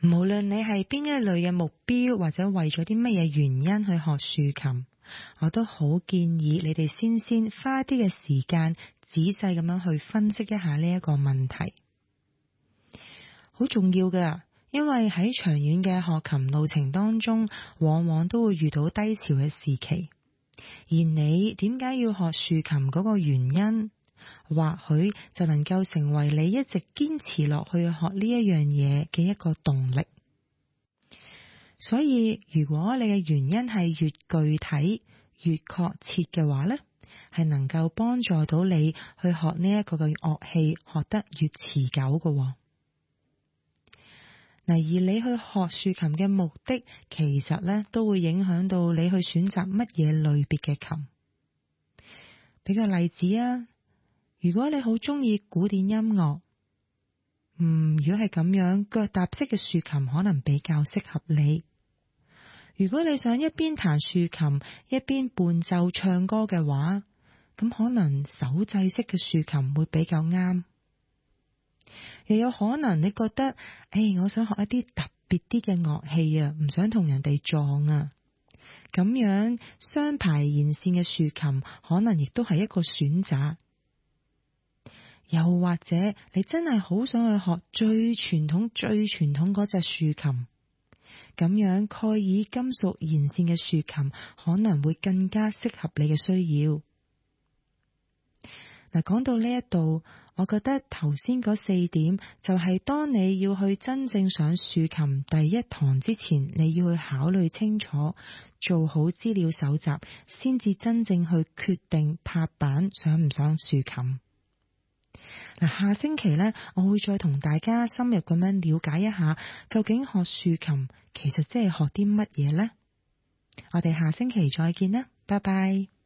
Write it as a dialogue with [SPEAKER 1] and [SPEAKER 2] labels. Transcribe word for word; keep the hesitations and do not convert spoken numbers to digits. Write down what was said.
[SPEAKER 1] 無論你係邊一類嘅目標，或者為咗啲乜嘢原因去學豎琴，我都好建議你哋先先花啲嘅時間，仔細咁樣去分析一下呢一個問題，好重要㗎。因為喺長遠嘅學琴路程當中，往往都會遇到低潮嘅時期，而你點解要學豎琴嗰個原因，或許就能夠成為你一直堅持落去學呢一樣嘢嘅一個動力。所以如果你嘅原因係越具體越確切嘅話呢，係能夠幫助到你去學呢一個嘅樂器學得越持久嘅。嗱，而你去學豎琴嘅目的，其實咧都會影響到你去選擇乜嘢類別嘅琴。俾個例子啊，如果你好中意古典音樂，嗯，如果係咁樣，腳踏式嘅豎琴可能比較適合你。如果你想一邊彈豎琴一邊伴奏唱歌嘅話，咁可能手掣式嘅豎琴會比較啱。又有可能你覺得，誒、哎，我想學一啲特別啲嘅樂器啊，唔想同人哋撞啊，咁樣雙排弦線嘅豎琴可能亦都係一個選擇。又或者你真係好想去學最傳統最傳統嗰隻豎琴，咁樣蓋爾金屬弦線嘅豎琴可能會更加適合你嘅需要。嗱，講到呢一度，我覺得頭先嗰四點就係當你要去真正上豎琴第一堂之前，你要去考慮清楚，做好資料搜集，先至真正去決定拍板上唔上豎琴。嗱，下星期呢，我會再同大家深入咁樣了解一下，究竟學豎琴其實即係學啲乜嘢呢？我哋下星期再見啦，拜拜。